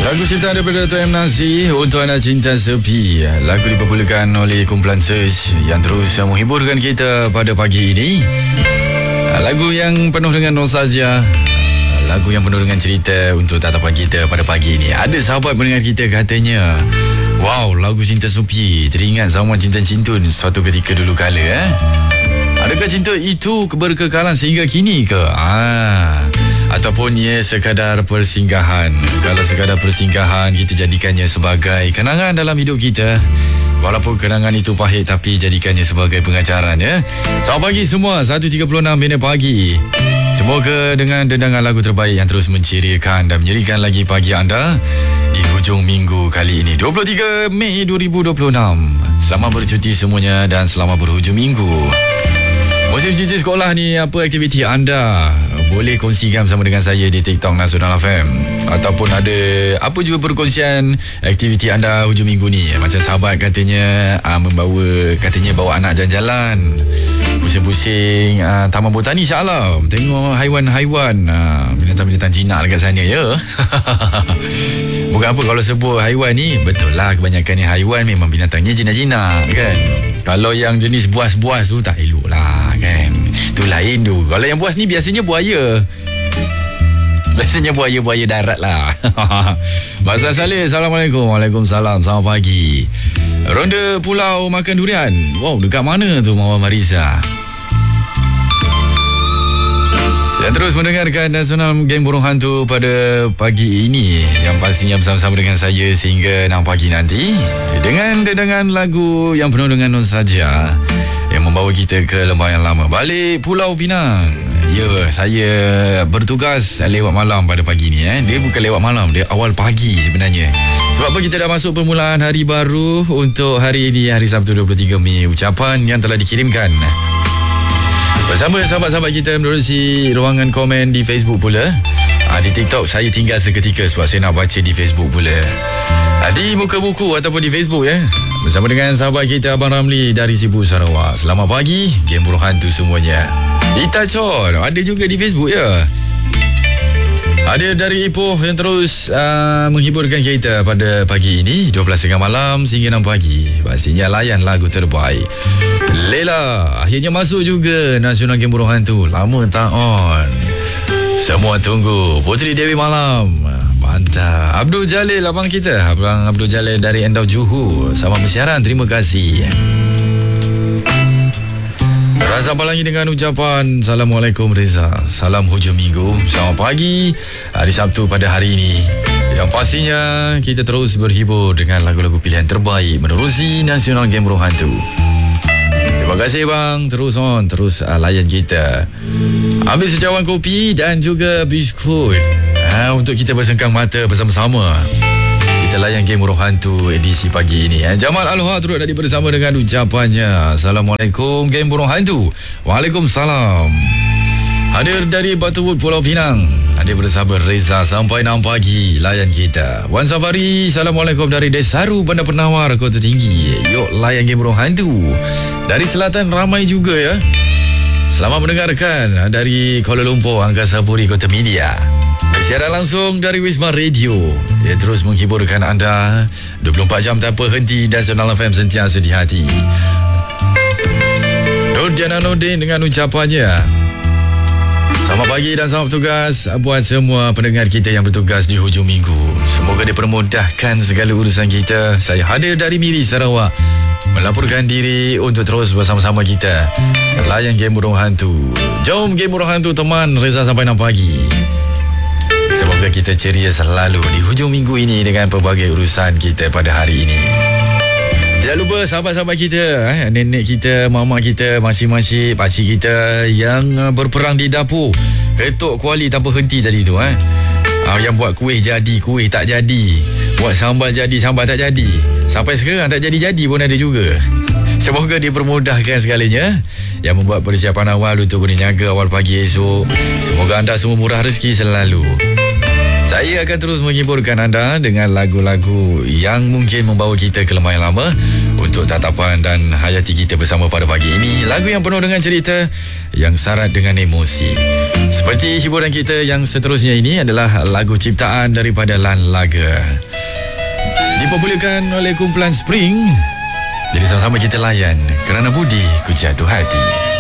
Lagu ciptaan daripada Dato' M. Nazir untuk anda cinta sepi. Lagu dipopularkan oleh kumpulan Search yang terus menghiburkan kita pada pagi ini. Lagu yang penuh dengan nostalgia, lagu yang penuh dengan cerita untuk tatapan kita pada pagi ini. Ada sahabat pendengar kita katanya, wow, lagu cinta sepi teringat zaman cinta cintun suatu ketika dulu kala. Adakah cinta itu berkekalan sehingga kini ke? Ataupun ia sekadar persinggahan. Kalau sekadar persinggahan, kita jadikannya sebagai kenangan dalam hidup kita. Walaupun kenangan itu pahit, tapi jadikannya sebagai pengajaran, ya. Selamat pagi semua, 1.36 minit pagi. Semoga dengan dendangan lagu terbaik yang terus menceriakan dan menyerikan lagi pagi anda di hujung minggu kali ini, 23 Mei 2026. Selamat bercuti semuanya dan selamat berhujung minggu. Musim cuti sekolah ni, apa aktiviti anda? Boleh kongsikan bersama dengan saya di TikTok Nasional FM. Ataupun ada apa juga perkongsian aktiviti anda hujung minggu ni. Macam sahabat katanya bawa anak jalan-jalan, pusing-pusing Taman Botani Shah Alam, tengok haiwan-haiwan, binatang-binatang jinak dekat sana, ya. Bukan apa kalau sebut haiwan ni, betul lah kebanyakan ni haiwan memang binatangnya jinak-jinak, kan. Kalau yang jenis buas-buas tu tak elok lah, kan. Tu lain tu. Kalau yang buas ni biasanya buaya. Biasanya buaya-buaya darat lah. Mazhar Saleh, Assalamualaikum. Waalaikumsalam, selamat pagi. Ronda Pulau makan durian. Wow, dekat mana tu Mawar Marisa? Dan terus mendengarkan Nasional Game Burung Hantu pada pagi ini, yang pastinya bersama-sama dengan saya sehingga 6 pagi nanti, dengan dendangan lagu yang penuh dengan nostalgia yang membawa kita ke lembah yang lama, balik Pulau Pinang. Ya, saya bertugas lewat malam pada pagi ni. Dia bukan lewat malam, dia awal pagi sebenarnya. Sebab apa, kita dah masuk permulaan hari baru untuk hari ini, hari Sabtu 23 Mei. Ucapan yang telah dikirimkan bersama sahabat-sahabat kita menerusi ruangan komen di Facebook pula. Di TikTok saya tinggal seketika sebab saya nak baca di Facebook pula. Di muka buku ataupun di Facebook, ya. Bersama dengan sahabat kita Abang Ramli dari Sibu Sarawak. Selamat pagi, Game Burung Hantu semuanya. Ita Chon ada juga di Facebook, ya. Ada dari Ipoh yang terus menghiburkan kita pada pagi ini, 12.30 malam sehingga 6 pagi. Pastinya layan lagu terbaik. Lela akhirnya masuk juga Nasional Game Burung Hantu. Lama tak on, semua tunggu. Puteri Dewi Malam, mantap. Abdul Jalil, abang kita, Abang Abdul Jalil dari Endau Johor, selamat bersiaran, terima kasih. Rasa Palangi dengan ucapan Assalamualaikum Reza, salam hujung minggu. Selamat pagi, hari Sabtu pada hari ini, yang pastinya kita terus berhibur dengan lagu-lagu pilihan terbaik menerusi Nasional Game Burung Hantu. Terima kasih bang, terus on, terus layan kita. Ambil secawan kopi dan juga biskut untuk kita bersengkang mata bersama-sama. Kita layan Game Burung Hantu edisi pagi ini. Jamal Aloha turut tadi bersama dengan ucapannya Assalamualaikum Game Burung Hantu. Waalaikumsalam. Hadir dari Batuwood Pulau Pinang, hadir bersama Reza sampai 6 pagi. Layan kita. Wan Safari, Assalamualaikum dari Desaru, Bandar Penawar, Kota Tinggi. Yuk layan Game Burung Hantu. Dari selatan ramai juga, ya. Selamat mendengarkan dari Kuala Lumpur, Angkasa Puri, Kota Media. Siaran langsung dari Wisma Radio. Dia terus menghiburkan anda 24 jam tanpa henti. Nasional FM sentiasa di hati. Nur Jananuddin dengan ucapannya selamat pagi dan selamat bertugas buat semua pendengar kita yang bertugas di hujung minggu. Semoga dipermudahkan segala urusan kita. Saya hadir dari Miri, Sarawak, melaporkan diri untuk terus bersama-sama kita layan Game Burung Hantu. Jom Game Burung Hantu teman Reza sampai 6 pagi. Semoga kita ceria selalu di hujung minggu ini dengan pelbagai urusan kita pada hari ini. Jangan lupa sahabat-sahabat kita, nenek kita, mama kita, masing-masing pakcik kita yang berperang di dapur, ketuk kuali tanpa henti tadi tu. Yang buat kuih jadi, kuih tak jadi, buat sambal jadi, sambal tak jadi, sampai sekarang tak jadi-jadi pun ada juga. Semoga dipermudahkan segalanya. Yang membuat persiapan awal untuk berniaga awal pagi esok, semoga anda semua murah rezeki selalu. Saya akan terus menghiburkan anda dengan lagu-lagu yang mungkin membawa kita ke lembah yang lama untuk tatapan dan hayati kita bersama pada pagi ini. Lagu yang penuh dengan cerita, yang syarat dengan emosi. Seperti hiburan kita yang seterusnya ini adalah lagu ciptaan daripada Lan Laga, dipopularkan oleh kumpulan Spring. Jadi sama-sama kita layan Kerana Budi Ku Jatuh Hati.